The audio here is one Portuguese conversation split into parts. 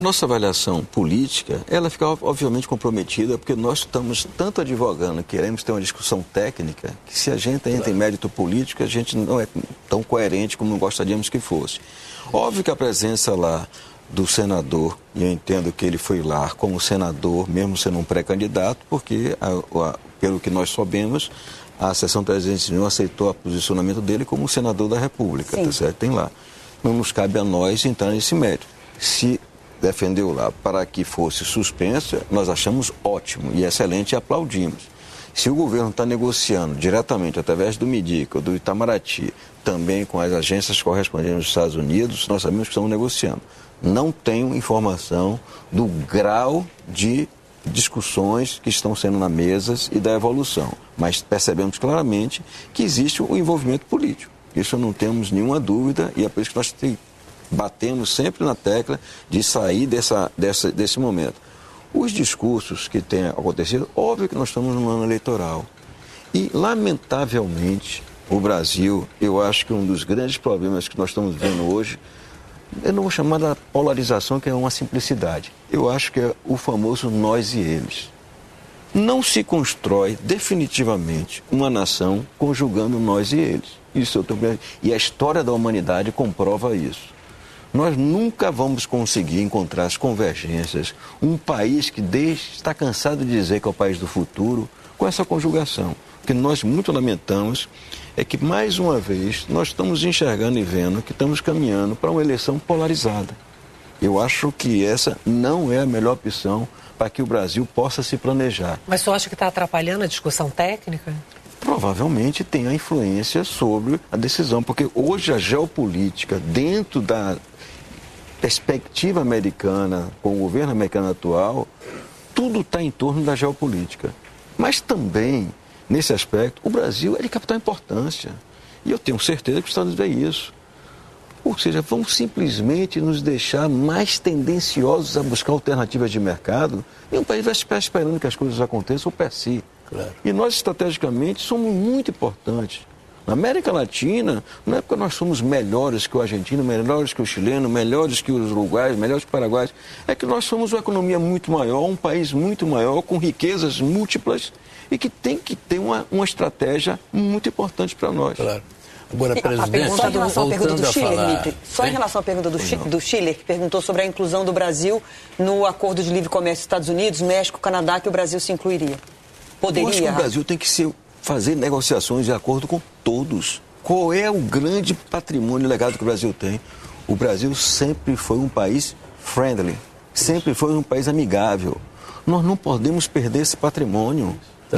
Nossa avaliação política, ela fica obviamente comprometida porque nós estamos tanto advogando, queremos ter uma discussão técnica, que se a gente entra em mérito político, a gente não é tão coerente como gostaríamos que fosse. Óbvio que a presença lá do senador, e eu entendo que ele foi lá como senador, mesmo sendo um pré-candidato, porque, pelo que nós soubemos, a sessão presidencial aceitou o posicionamento dele como senador da República, tá certo? Tem lá. Não nos cabe a nós entrar nesse mérito. Se defendeu lá para que fosse suspensa, nós achamos ótimo e excelente e aplaudimos. Se o governo está negociando diretamente, através do MIDIC ou do Itamaraty, também com as agências correspondentes nos Estados Unidos, nós sabemos que estão negociando. Não tenho informação do grau de discussões que estão sendo na mesa e da evolução, mas percebemos claramente que existe o envolvimento político. Isso não temos nenhuma dúvida e é por isso que nós batemos sempre na tecla de sair desse momento. Os discursos que têm acontecido, óbvio que nós estamos num ano eleitoral. E, lamentavelmente, o Brasil, eu acho que um dos grandes problemas que nós estamos vendo hoje, eu não vou chamar da polarização, que é uma simplicidade. Eu acho que é o famoso nós e eles. Não se constrói definitivamente uma nação conjugando nós e eles. E a história da humanidade comprova isso. Nós nunca vamos conseguir encontrar as convergências, um país que está cansado de dizer que é o país do futuro, com essa conjugação. O que nós muito lamentamos é que, mais uma vez, nós estamos enxergando e vendo que estamos caminhando para uma eleição polarizada. Eu acho que essa não é a melhor opção para que o Brasil possa se planejar. Mas você acha que está atrapalhando a discussão técnica? Provavelmente tem a influência sobre a decisão, porque hoje a geopolítica, dentro da perspectiva americana, com o governo americano atual, tudo está em torno da geopolítica. Mas também, nesse aspecto, o Brasil é de capital importância. E eu tenho certeza que os Estados Unidos vê isso. Ou seja, vamos simplesmente nos deixar mais tendenciosos a buscar alternativas de mercado e o país vai ficar esperando que as coisas aconteçam per si. Claro. E nós, estrategicamente, somos muito importantes. Na América Latina, não é porque nós somos melhores que o argentino, melhores que o chileno, melhores que os uruguaios, melhores que o paraguaios. É que nós somos uma economia muito maior, um país muito maior, com riquezas múltiplas e que tem que ter uma estratégia muito importante para nós. Claro. Agora, presidente, só em relação à pergunta do Chile, Dmitry, só em relação à pergunta do Chile, que perguntou sobre a inclusão do Brasil no acordo de livre comércio Estados Unidos, México, Canadá, que o Brasil se incluiria. Poderia? Eu acho que o Brasil tem que fazer negociações de acordo com todos. Qual é o grande patrimônio legado que o Brasil tem? O Brasil sempre foi um país friendly, sempre foi um país amigável. Nós não podemos perder esse patrimônio.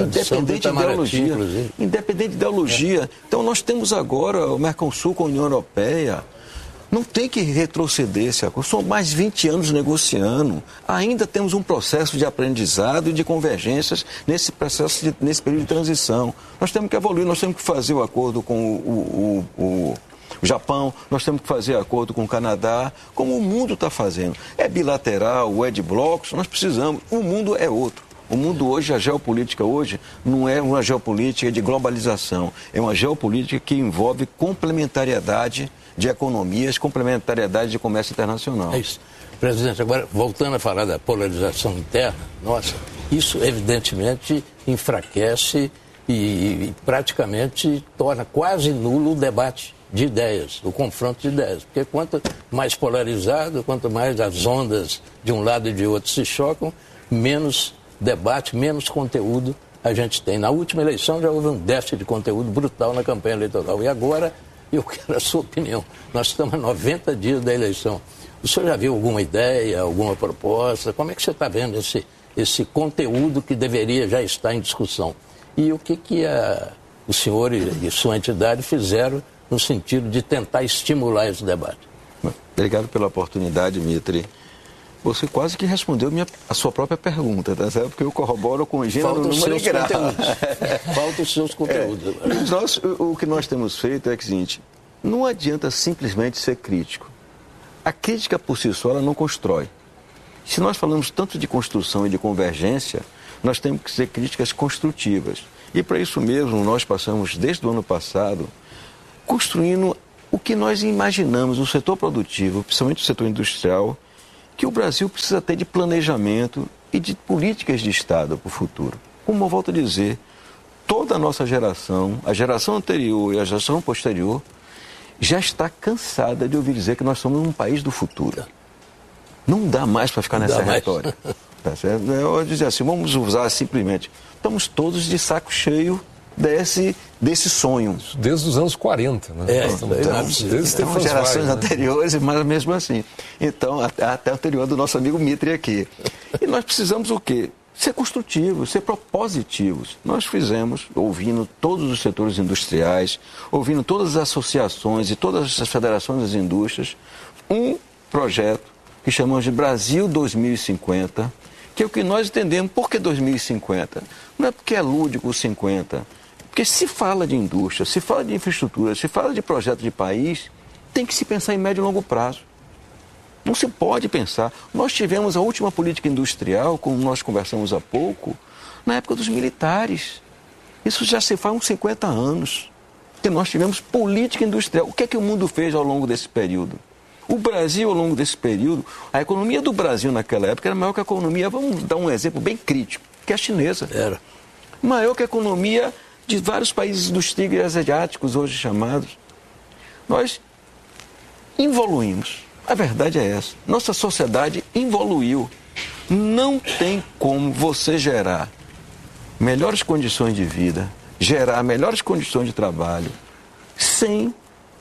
Independente de ideologia. Então nós temos agora o Mercosul com a União Europeia. Não tem que retroceder esse acordo. São mais de 20 anos negociando. Ainda temos um processo de aprendizado e de convergências nesse processo, nesse período de transição. Nós temos que evoluir, nós temos que fazer o acordo com o Japão, nós temos que fazer acordo com o Canadá, como o mundo está fazendo. É bilateral, é de blocos, nós precisamos. O mundo é outro. O mundo hoje, a geopolítica hoje, não é uma geopolítica de globalização. É uma geopolítica que envolve complementariedade de economias, complementariedade de comércio internacional. É isso. Presidente, agora, voltando a falar da polarização interna, nossa, isso evidentemente enfraquece e praticamente torna quase nulo o debate de ideias, o confronto de ideias. Porque quanto mais polarizado, quanto mais as ondas de um lado e de outro se chocam, menos debate, menos conteúdo a gente tem. Na última eleição já houve um déficit de conteúdo brutal na campanha eleitoral. E agora, eu quero a sua opinião. Nós estamos a 90 dias da eleição. O senhor já viu alguma ideia, alguma proposta? Como é que você está vendo esse conteúdo que deveria já estar em discussão? E o que o senhor e sua entidade fizeram no sentido de tentar estimular esse debate? Obrigado pela oportunidade, Dmitry. Você quase que respondeu a sua própria pergunta, tá certo? Porque eu corroboro com o gênero número e grau. Falta os seus conteúdos. O que nós temos feito é o seguinte: não adianta simplesmente ser crítico. A crítica por si só ela não constrói. Se nós falamos tanto de construção e de convergência, nós temos que ser críticas construtivas. E para isso mesmo nós passamos, desde o ano passado, construindo o que nós imaginamos no setor produtivo, principalmente no setor industrial, que o Brasil precisa ter de planejamento e de políticas de Estado para o futuro. Como eu volto a dizer, toda a nossa geração, a geração anterior e a geração posterior, já está cansada de ouvir dizer que nós somos um país do futuro. Não dá mais para ficar nessa retórica. Tá certo? Eu dizer assim, vamos usar simplesmente. Estamos todos de saco cheio desse sonho. Desde os anos 40, né? Desde gerações anteriores, mas mesmo assim. Então, até anterior do nosso amigo Mitre aqui. E nós precisamos o quê? Ser construtivos, ser propositivos. Nós fizemos, ouvindo todos os setores industriais, ouvindo todas as associações e todas as federações das indústrias, um projeto que chamamos de Brasil 2050, que é o que nós entendemos. Por que 2050? Não é porque é lúdico o 50, porque se fala de indústria, se fala de infraestrutura, se fala de projeto de país, tem que se pensar em médio e longo prazo. Não se pode pensar. Nós tivemos a última política industrial, como nós conversamos há pouco, na época dos militares. Isso já se faz uns 50 anos, que nós tivemos política industrial. O que é que o mundo fez ao longo desse período? O Brasil, ao longo desse período, a economia do Brasil naquela época era maior que a economia, vamos dar um exemplo bem crítico, que é a chinesa. Era. Maior que a economia de vários países dos tigres asiáticos, hoje chamados. Nós evoluímos. A verdade é essa. Nossa sociedade evoluiu. Não tem como você gerar melhores condições de vida, gerar melhores condições de trabalho, sem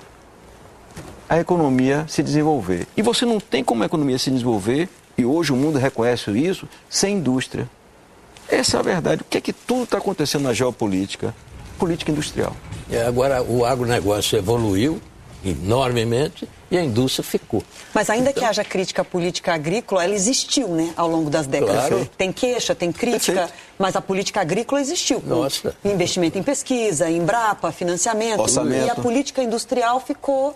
a economia se desenvolver. E você não tem como a economia se desenvolver, e hoje o mundo reconhece isso, sem indústria. Essa é a verdade. O que é que tudo está acontecendo na geopolítica? Política industrial. Agora, o agronegócio evoluiu enormemente e a indústria ficou. Mas ainda que haja crítica política agrícola, ela existiu, né, ao longo das décadas. Claro. Tem queixa, tem crítica, Perfeito. Mas a política agrícola existiu. Nossa. Investimento em pesquisa, em Embrapa, financiamento. Orçamento. E a política industrial ficou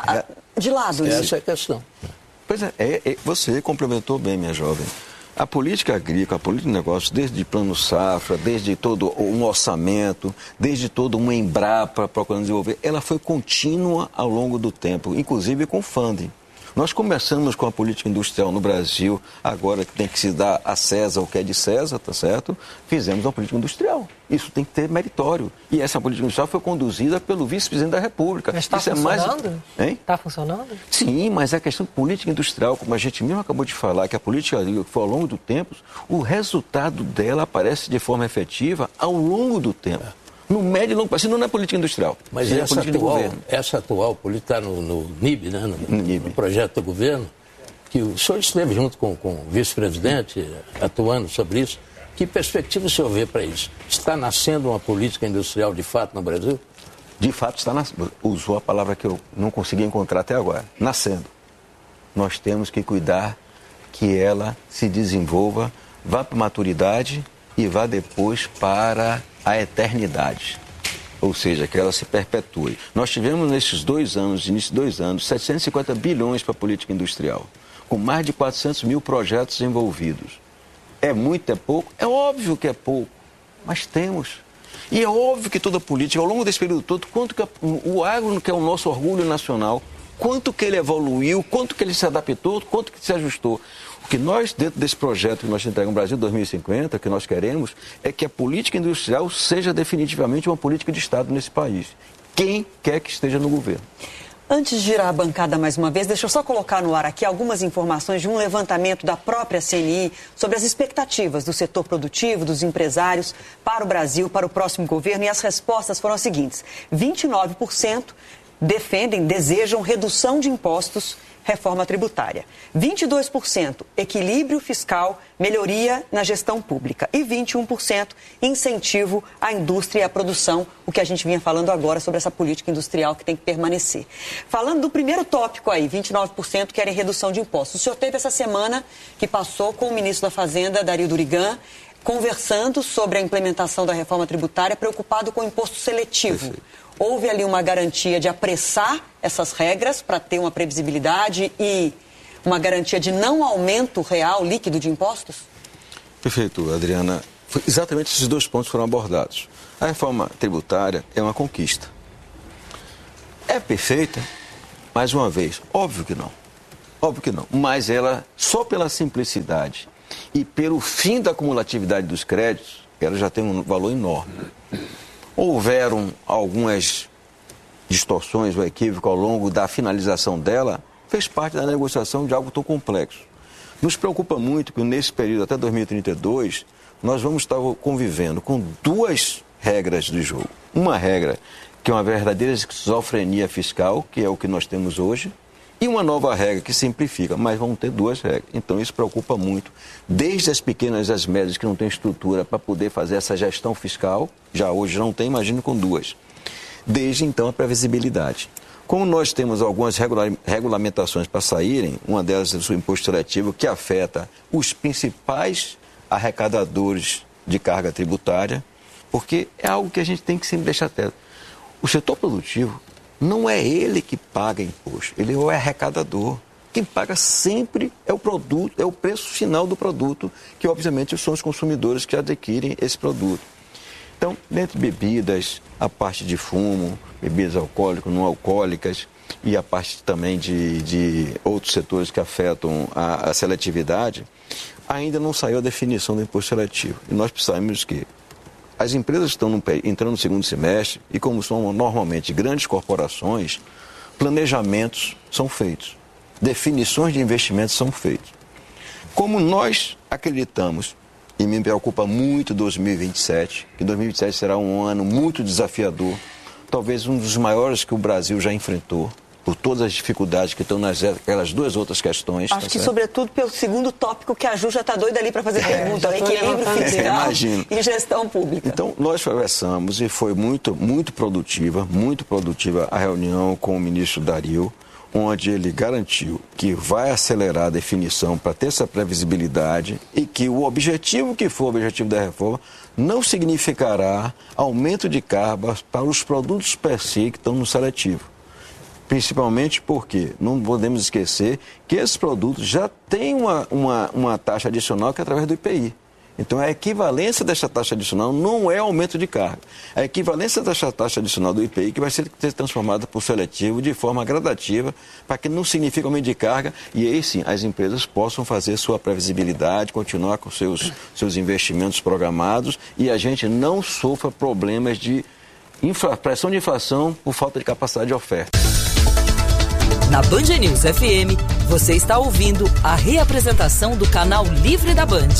de lado. Essa é a questão. Pois é, você complementou bem, minha jovem. A política agrícola, a política de negócios, desde plano safra, desde todo um orçamento, desde todo uma Embrapa procurando desenvolver, ela foi contínua ao longo do tempo, inclusive com funding. Nós começamos com a política industrial no Brasil, agora que tem que se dar a César o que é de César, tá certo? Fizemos uma política industrial. Isso tem que ter meritório. E essa política industrial foi conduzida pelo vice-presidente da República. Mas está funcionando? Está funcionando? Sim, mas a questão de política industrial, como a gente mesmo acabou de falar, que a política agrícola foi ao longo do tempo, o resultado dela aparece de forma efetiva ao longo do tempo. No médio e longo prazo, não é política industrial. Mas essa atual política está no NIB, né? No projeto do governo, que o senhor esteve junto com o vice-presidente atuando sobre isso. Que perspectiva o senhor vê para isso? Está nascendo uma política industrial de fato no Brasil? De fato está nascendo. Usou a palavra que eu não consegui encontrar até agora. Nascendo. Nós temos que cuidar que ela se desenvolva, vá para a maturidade e vá depois para a eternidade, ou seja, que ela se perpetue. Nós tivemos nesses 2 anos, início de 2 anos, 750 bilhões para a política industrial, com mais de 400 mil projetos envolvidos. É muito, é pouco? É óbvio que é pouco, mas temos. E é óbvio que toda política, ao longo desse período todo, quanto que o agro, que é o nosso orgulho nacional, quanto que ele evoluiu, quanto que ele se adaptou, quanto que se ajustou. O que nós, dentro desse projeto que nós entregamos Brasil 2050, que nós queremos, é que a política industrial seja definitivamente uma política de Estado nesse país. Quem quer que esteja no governo. Antes de girar a bancada mais uma vez, deixa eu só colocar no ar aqui algumas informações de um levantamento da própria CNI sobre as expectativas do setor produtivo, dos empresários para o Brasil, para o próximo governo, e as respostas foram as seguintes: 29% desejam redução de impostos, reforma tributária. 22% equilíbrio fiscal, melhoria na gestão pública. E 21% incentivo à indústria e à produção, o que a gente vinha falando agora sobre essa política industrial que tem que permanecer. Falando do primeiro tópico aí, 29% querem redução de impostos. O senhor teve essa semana que passou com o ministro da Fazenda, Dario Durigan, conversando sobre a implementação da reforma tributária, preocupado com o imposto seletivo. Perfeito. Houve ali uma garantia de apressar essas regras para ter uma previsibilidade e uma garantia de não aumento real, líquido de impostos? Perfeito, Adriana. Exatamente esses 2 pontos foram abordados. A reforma tributária é uma conquista. É perfeita? Mais uma vez, óbvio que não. Óbvio que não. Mas ela, só pela simplicidade e pelo fim da cumulatividade dos créditos, ela já tem um valor enorme. Houveram algumas distorções ou equívocos ao longo da finalização dela, fez parte da negociação de algo tão complexo. Nos preocupa muito que nesse período, até 2032, nós vamos estar convivendo com duas regras do jogo. Uma regra que é uma verdadeira esquizofrenia fiscal, que é o que nós temos hoje, e uma nova regra que simplifica, mas vão ter duas regras. Então isso preocupa muito, desde as pequenas às médias que não têm estrutura para poder fazer essa gestão fiscal, já hoje não tem, imagine com duas. Desde então a previsibilidade. Como nós temos algumas regulamentações para saírem, uma delas é o imposto seletivo, que afeta os principais arrecadadores de carga tributária, porque é algo que a gente tem que sempre deixar atento. O setor produtivo não é ele que paga imposto, ele é o arrecadador. Quem paga sempre é o produto, é o preço final do produto, que obviamente são os consumidores que adquirem esse produto. Então, dentre bebidas, a parte de fumo, bebidas alcoólicas, não alcoólicas, e a parte também de outros setores que afetam a seletividade, ainda não saiu a definição do imposto seletivo. E nós precisamos que as empresas estão entrando no segundo semestre e, como são normalmente grandes corporações, planejamentos são feitos, definições de investimentos são feitos. Como nós acreditamos, e me preocupa muito 2027, que 2027 será um ano muito desafiador, talvez um dos maiores que o Brasil já enfrentou, por todas as dificuldades que estão naquelas duas outras questões. Acho que, sobretudo, pelo segundo tópico que a Ju já está doida ali para fazer pergunta, equilíbrio fiscal e gestão pública. Então, nós conversamos e foi muito produtiva a reunião com o ministro Dario, onde ele garantiu que vai acelerar a definição para ter essa previsibilidade e que o objetivo que for o objetivo da reforma não significará aumento de cargas para os produtos per se que estão no seletivo. Principalmente porque não podemos esquecer que esses produtos já têm uma taxa adicional que é através do IPI. Então, a equivalência dessa taxa adicional não é aumento de carga. A equivalência dessa taxa adicional do IPI que vai ser transformada por seletivo de forma gradativa, para que não signifique aumento de carga e aí sim as empresas possam fazer sua previsibilidade, continuar com seus investimentos programados e a gente não sofra problemas de pressão de inflação por falta de capacidade de oferta. Na Band News FM, você está ouvindo a reapresentação do canal Livre da Band.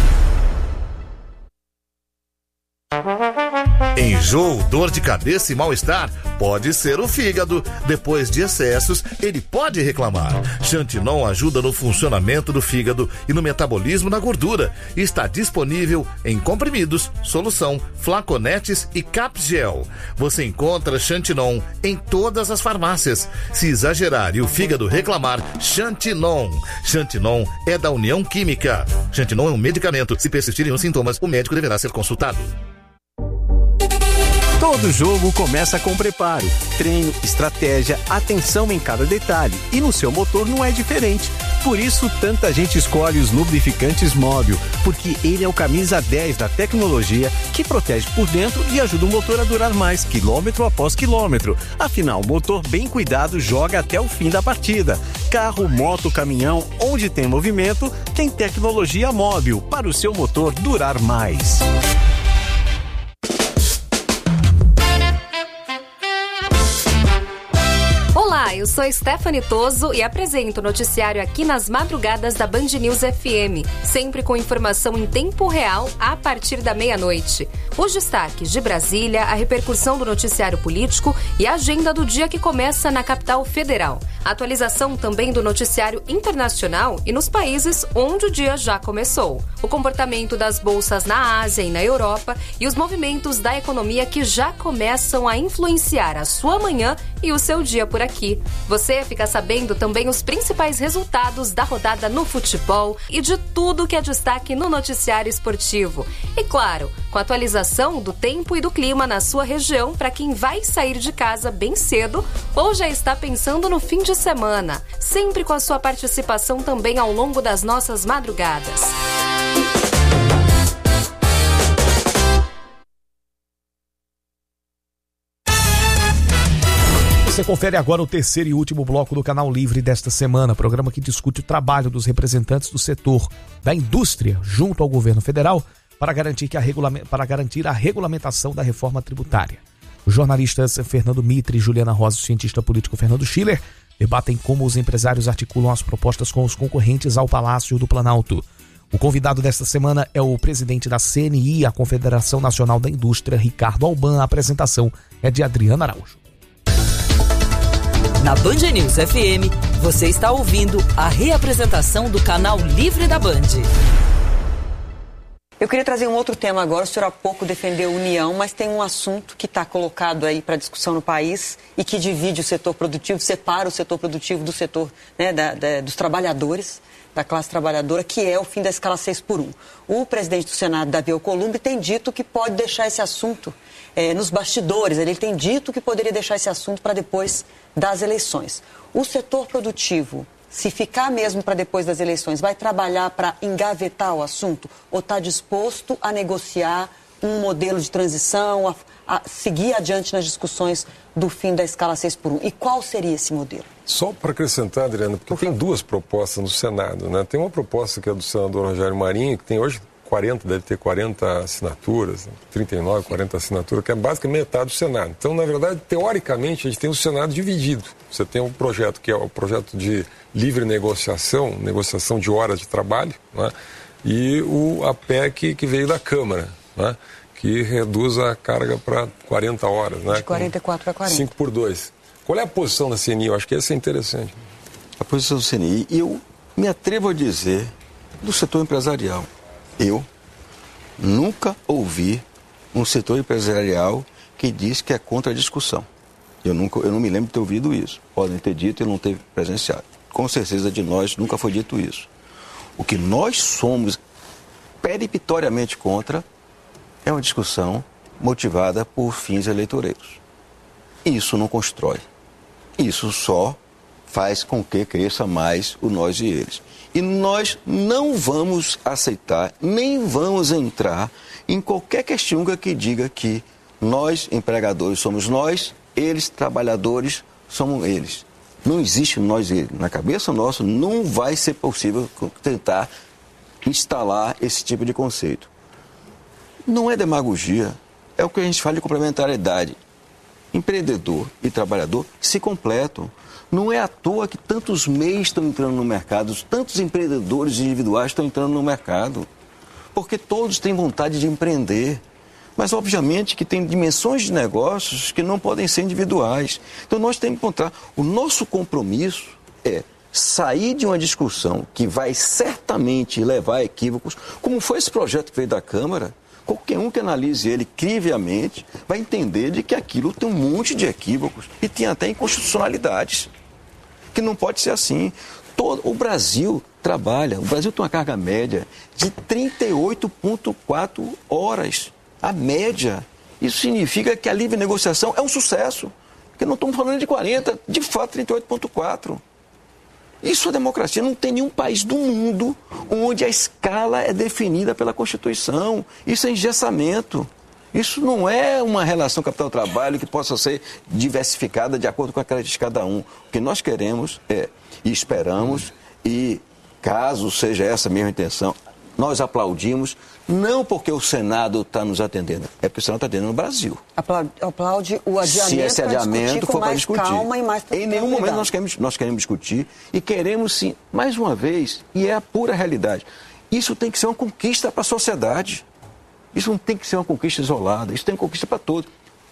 Enjoo, dor de cabeça e mal-estar pode ser o fígado. Depois de excessos, ele pode reclamar. Xantinon ajuda no funcionamento do fígado e no metabolismo da gordura. Está disponível em comprimidos, solução, flaconetes e capgel. Você encontra Xantinon em todas as farmácias. Se exagerar e o fígado reclamar, Xantinon. Xantinon é da União Química. Xantinon é um medicamento. Se persistirem os sintomas, o médico deverá ser consultado. Todo jogo começa com preparo, treino, estratégia, atenção em cada detalhe. E no seu motor não é diferente. Por isso, tanta gente escolhe os lubrificantes Móbil, porque ele é o camisa 10 da tecnologia que protege por dentro e ajuda o motor a durar mais, quilômetro após quilômetro. Afinal, o motor bem cuidado joga até o fim da partida. Carro, moto, caminhão, onde tem movimento, tem tecnologia Móbil para o seu motor durar mais. Olá, eu sou Stephanie Toso e apresento o noticiário aqui nas madrugadas da Band News FM, sempre com informação em tempo real a partir da meia-noite. Os destaques de Brasília, a repercussão do noticiário político e a agenda do dia que começa na capital federal. A atualização também do noticiário internacional e nos países onde o dia já começou. O comportamento das bolsas na Ásia e na Europa e os movimentos da economia que já começam a influenciar a sua manhã e o seu dia por aqui. Você fica sabendo também os principais resultados da rodada no futebol e de tudo que é destaque no noticiário esportivo. E claro, com a atualização do tempo e do clima na sua região para quem vai sair de casa bem cedo ou já está pensando no fim de semana. Sempre com a sua participação também ao longo das nossas madrugadas. Você confere agora o terceiro e último bloco do Canal Livre desta semana, programa que discute o trabalho dos representantes do setor da indústria junto ao governo federal para garantir a regulamentação da reforma tributária. Os jornalistas Fernando Mitre e Juliana Rosa, o cientista político Fernando Schiller, debatem como os empresários articulam as propostas com os concorrentes ao Palácio do Planalto. O convidado desta semana é o presidente da CNI, a Confederação Nacional da Indústria, Ricardo Alban. A apresentação é de Adriana Araújo. Na Band News FM, você está ouvindo a reapresentação do Canal Livre da Band. Eu queria trazer um outro tema agora. O senhor há pouco defendeu a união, mas tem um assunto que está colocado aí para discussão no país e que divide o setor produtivo, separa o setor produtivo do setor, né, dos trabalhadores, da classe trabalhadora, que é o fim da escala 6x1. O presidente do Senado, Davi Alcolumbre, tem dito que pode deixar esse assunto nos bastidores. Ele tem dito que poderia deixar esse assunto para depois das eleições. O setor produtivo, se ficar mesmo para depois das eleições, vai trabalhar para engavetar o assunto ou está disposto a negociar um modelo de transição, a seguir adiante nas discussões do fim da escala 6x1? E qual seria esse modelo? Só para acrescentar, Adriana, porque tem duas propostas no Senado, né? Tem uma proposta que é do senador Rogério Marinho, que tem hoje 40, deve ter 40 assinaturas, 39, 40 assinaturas, que é basicamente metade do Senado. Então, na verdade, teoricamente, a gente tem o Senado dividido. Você tem um projeto que é o projeto de livre negociação de horas de trabalho, né? E a PEC que veio da Câmara, né? Que reduz a carga para 40 horas. Né? De 44 para 40. 5 por 2. Qual é a posição da CNI? Eu acho que essa é interessante. A posição do CNI, eu me atrevo a dizer, do setor empresarial. Eu nunca ouvi um setor empresarial que diz que é contra a discussão. Eu não me lembro de ter ouvido isso. Podem ter dito e não ter presenciado. Com certeza de nós nunca foi dito isso. O que nós somos peremptoriamente contra é uma discussão motivada por fins eleitoreiros. Isso não constrói. Isso só faz com que cresça mais o nós e eles. E nós não vamos aceitar, nem vamos entrar em qualquer questionga que diga que nós, empregadores, somos nós, eles, trabalhadores, somos eles. Não existe nós e eles. Na cabeça nossa, não vai ser possível tentar instalar esse tipo de conceito. Não é demagogia, é o que a gente fala de complementariedade. Empreendedor e trabalhador se completam. Não é à toa que tantos MEIs estão entrando no mercado, tantos empreendedores individuais estão entrando no mercado, porque todos têm vontade de empreender. Mas, obviamente, que tem dimensões de negócios que não podem ser individuais. Então, nós temos que encontrar. O nosso compromisso é sair de uma discussão que vai certamente levar a equívocos, como foi esse projeto que veio da Câmara. Qualquer um que analise ele crivelmente vai entender de que aquilo tem um monte de equívocos e tem até inconstitucionalidades, que não pode ser assim. O Brasil trabalha, o Brasil tem uma carga média de 38,4 horas. A média. Isso significa que a livre negociação é um sucesso. Porque não estamos falando de 40, de fato 38,4. Isso é democracia. Não tem nenhum país do mundo onde a escala é definida pela Constituição. Isso é engessamento. Isso não é uma relação capital-trabalho que possa ser diversificada de acordo com a característica de cada um. O que nós queremos e esperamos, e caso seja essa a mesma intenção, nós aplaudimos, não porque o Senado está nos atendendo, é porque o Senado está atendendo no Brasil. Aplaude o adiamento. Se esse adiamento for para discutir. Calma e mais em nenhum momento nós queremos discutir e queremos sim, mais uma vez, e é a pura realidade, isso tem que ser uma conquista para a sociedade. Isso não tem que ser uma conquista isolada, isso tem conquista para todos.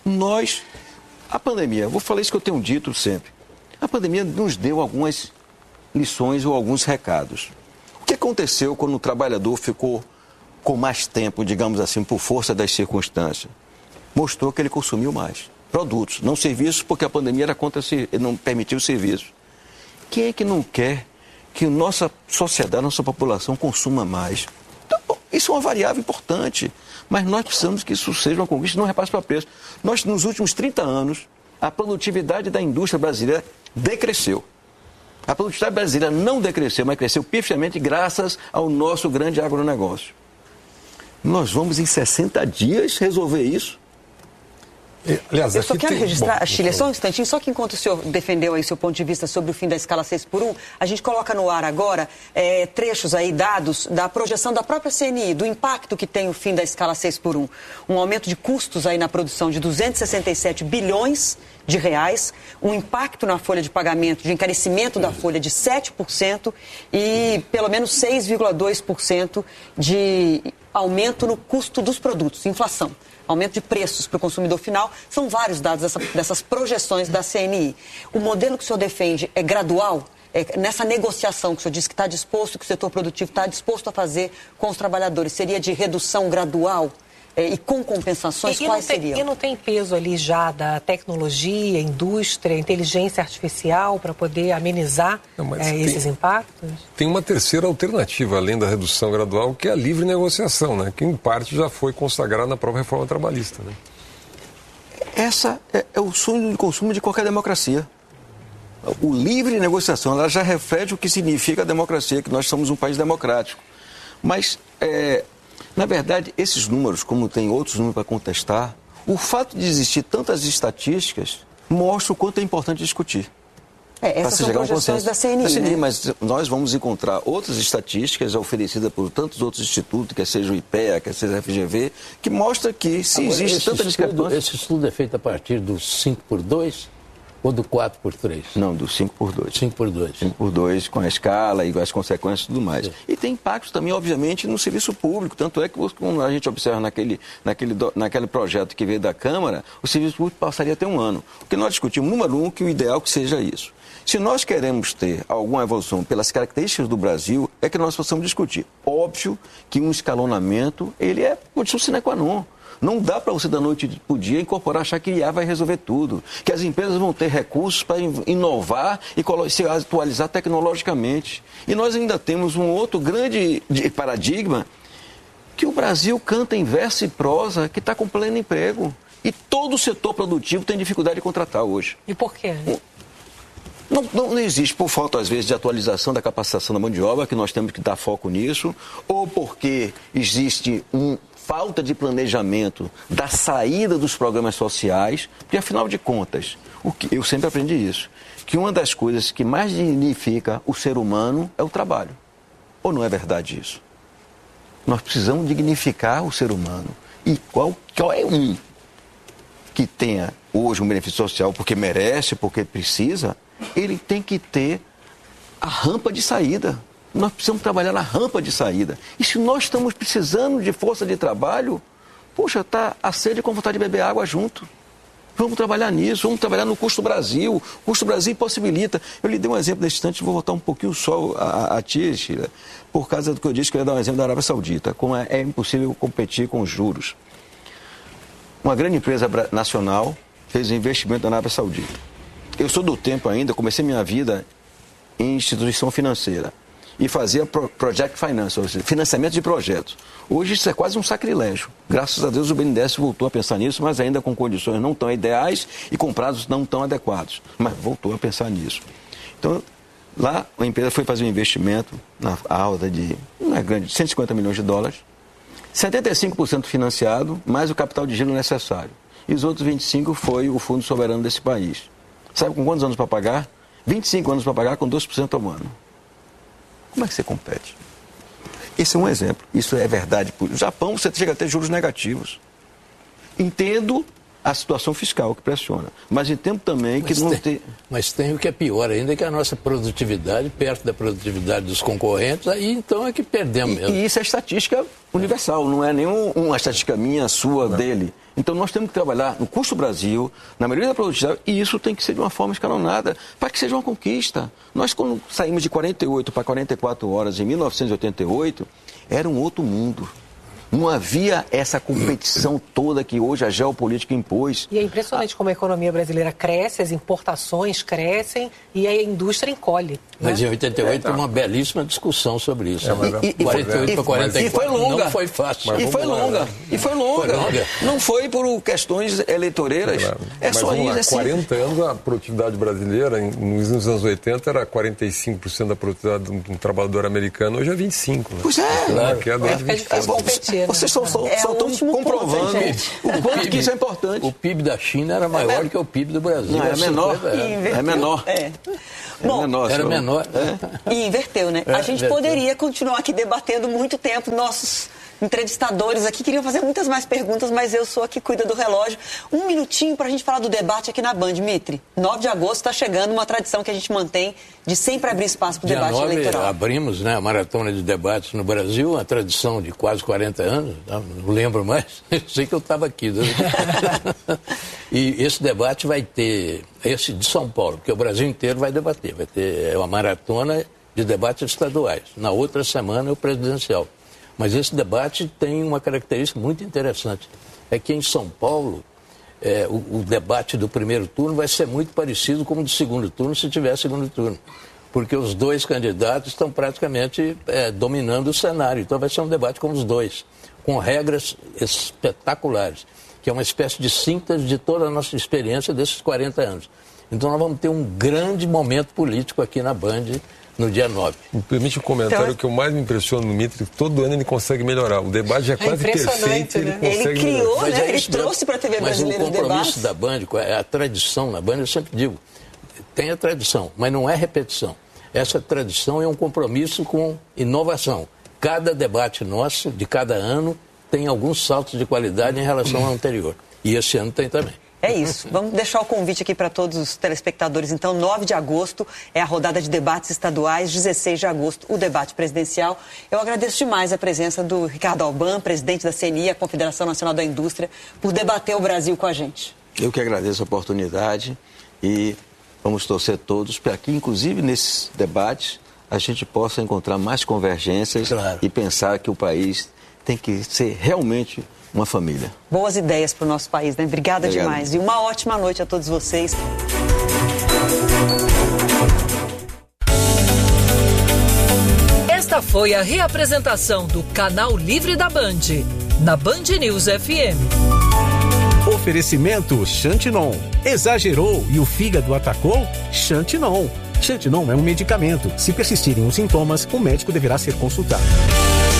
A pandemia, vou falar isso que eu tenho dito sempre, a pandemia nos deu algumas lições ou alguns recados. O que aconteceu quando o trabalhador ficou com mais tempo, digamos assim, por força das circunstâncias? Mostrou que ele consumiu mais produtos, não serviços, porque a pandemia era não permitiu o serviço. Quem é que não quer que nossa sociedade, nossa população consuma mais? Então, isso é uma variável importante, mas nós precisamos que isso seja uma conquista, não repasse para preço. Nós, nos últimos 30 anos, a produtividade da indústria brasileira decresceu. A produtividade brasileira não decresceu, mas cresceu pifiamente graças ao nosso grande agronegócio. Nós vamos, em 60 dias, resolver isso? Aliás, eu só quero registrar, Achille, só um instantinho, só que enquanto o senhor defendeu aí seu ponto de vista sobre o fim da escala 6x1, a gente coloca no ar agora trechos aí, dados da projeção da própria CNI, do impacto que tem o fim da escala 6x1. Um aumento de custos aí na produção de 267 bilhões de reais, um impacto na folha de pagamento, de encarecimento da folha de 7% e pelo menos 6,2% de aumento no custo dos produtos, inflação. Aumento de preços para o consumidor final, são vários dados dessas projeções da CNI. O modelo que o senhor defende é gradual? Nessa negociação que o senhor disse que está disposto, que o setor produtivo está disposto a fazer com os trabalhadores, seria de redução gradual? E com compensações, quais seriam? E não tem peso ali já da tecnologia, indústria, inteligência artificial para poder amenizar esses impactos? Tem uma terceira alternativa, além da redução gradual, que é a livre negociação, né? Que em parte já foi consagrada na própria reforma trabalhista. Né? Essa é o sonho de consumo de qualquer democracia. O livre negociação, ela já reflete o que significa a democracia, que nós somos um país democrático. Mas... na verdade, esses números, como tem outros números para contestar, o fato de existir tantas estatísticas mostra o quanto é importante discutir. Essas são projeções da CNI, mas nós vamos encontrar outras estatísticas oferecidas por tantos outros institutos, quer seja o IPEA, quer seja a FGV, que mostra que se existe tanta discrepância... Esse estudo é feito a partir do 5x2? Ou do 4x3? Não, do 5x2. 5x2. 5x2, com a escala e as consequências e tudo mais. Sim. E tem impactos também, obviamente, no serviço público. Tanto é que, como a gente observa naquele projeto que veio da Câmara, o serviço público passaria a ter 1 ano. O que nós discutimos, número 1, que o ideal que seja isso. Se nós queremos ter alguma evolução pelas características do Brasil, é que nós possamos discutir. Óbvio que um escalonamento, ele é condição sine qua non. Não dá para você, da noite para o dia, incorporar, achar que IA vai resolver tudo. Que as empresas vão ter recursos para inovar e se atualizar tecnologicamente. E nós ainda temos um outro grande paradigma, que o Brasil canta em verso e prosa, que está com pleno emprego. E todo o setor produtivo tem dificuldade de contratar hoje. E por quê? Não existe, por falta, às vezes, de atualização da capacitação da mão de obra, que nós temos que dar foco nisso, ou porque existe falta de planejamento da saída dos programas sociais, porque, afinal de contas, eu sempre aprendi isso, que uma das coisas que mais dignifica o ser humano é o trabalho. Ou não é verdade isso? Nós precisamos dignificar o ser humano. E qual é um que tenha hoje um benefício social porque merece, porque precisa, ele tem que ter a rampa de saída. Nós precisamos trabalhar na rampa de saída. E se nós estamos precisando de força de trabalho, poxa, está a sede com vontade de beber água junto. Vamos trabalhar nisso, vamos trabalhar no Custo Brasil. O Custo Brasil possibilita. Eu lhe dei um exemplo nesse instante, vou voltar um pouquinho só a ti, Sheila, por causa do que eu disse, que eu ia dar um exemplo da Arábia Saudita, como é impossível competir com os juros. Uma grande empresa nacional fez um investimento na Arábia Saudita. Eu sou do tempo ainda, comecei minha vida em instituição financeira e fazia project finance, ou seja, financiamento de projetos. Hoje isso é quase um sacrilégio. Graças a Deus o BNDES voltou a pensar nisso, mas ainda com condições não tão ideais e com prazos não tão adequados. Mas voltou a pensar nisso. Então, lá a empresa foi fazer um investimento na alta de, não é grande, 150 milhões de dólares, 75% financiado, mais o capital de giro necessário. E os outros 25% foi o fundo soberano desse país. Sabe com quantos anos para pagar? 25 anos para pagar com 2% ao ano. Como é que você compete? Esse é um exemplo. Isso é verdade. No Japão, você chega a ter juros negativos. Entendo a situação fiscal que pressiona, mas entendo também que não tem... Mas tem o que é pior ainda, que a nossa produtividade, perto da produtividade dos concorrentes, aí então é que perdemos mesmo. E isso é estatística universal, não é nenhuma estatística minha, sua, dele. Então nós temos que trabalhar no Custo Brasil, na melhoria da produtividade, e isso tem que ser de uma forma escalonada, para que seja uma conquista. Nós, quando saímos de 48 para 44 horas em 1988, era um outro mundo. Não havia essa competição toda que hoje a geopolítica impôs. E é impressionante como a economia brasileira cresce, as importações crescem e a indústria encolhe. Mas em 88 teve uma belíssima discussão sobre isso. 48 para 44. E foi longa. Não foi fácil. E foi longa. Não foi por questões eleitoreiras. É só isso. Há 40 anos a produtividade brasileira, nos anos 80, era 45% da produtividade de um trabalhador americano, hoje é 25%. Né? Pois é. Claro. Que é vocês só estão comprovando o quanto que isso é importante. O PIB da China era maior que o PIB do Brasil. Não, era menor. É menor. Bom, era menor. E inverteu, né? A gente poderia continuar aqui debatendo muito tempo. Nossos entrevistadores aqui queriam fazer muitas mais perguntas, mas eu sou a que cuida do relógio. Um minutinho para a gente falar do debate aqui na Band, Dmitry. 9 de agosto está chegando, uma tradição que a gente mantém de sempre abrir espaço para o debate eleitoral. Abrimos, né, a maratona de debates no Brasil, uma tradição de quase 40 anos, não lembro mais, eu sei que eu estava aqui. Né? E esse debate vai ter, esse de São Paulo, porque o Brasil inteiro vai debater, vai ter uma maratona de debates estaduais. Na outra semana é o presidencial. Mas esse debate tem uma característica muito interessante. É que em São Paulo, o debate do primeiro turno vai ser muito parecido com o do segundo turno, se tiver segundo turno. Porque os dois candidatos estão praticamente dominando o cenário. Então vai ser um debate com os dois, com regras espetaculares, que é uma espécie de síntese de toda a nossa experiência desses 40 anos. Então nós vamos ter um grande momento político aqui na Band, no dia 9. Me permite um comentário que eu mais me impressiona no Dmitry, todo ano ele consegue melhorar. O debate já é quase perfeito, né? Ele criou, né? Ele trouxe para a TV brasileira o compromisso da Band, a tradição na Band, eu sempre digo, tem a tradição, mas não é repetição. Essa tradição é um compromisso com inovação. Cada debate nosso, de cada ano, tem alguns saltos de qualidade em relação ao anterior. E esse ano tem também. É isso. Vamos deixar o convite aqui para todos os telespectadores. Então, 9 de agosto é a rodada de debates estaduais, 16 de agosto o debate presidencial. Eu agradeço demais a presença do Ricardo Alban, presidente da CNI, a Confederação Nacional da Indústria, por debater o Brasil com a gente. Eu que agradeço a oportunidade e vamos torcer todos para que, inclusive nesses debates, a gente possa encontrar mais convergências e pensar que o país tem que ser realmente uma família. Boas ideias para o nosso país, né? Obrigado demais. E uma ótima noite a todos vocês. Esta foi a reapresentação do Canal Livre da Band, na Band News FM. Oferecimento Xantinon. Exagerou e o fígado atacou? Xantinon. Xantinon é um medicamento. Se persistirem os sintomas, o médico deverá ser consultado.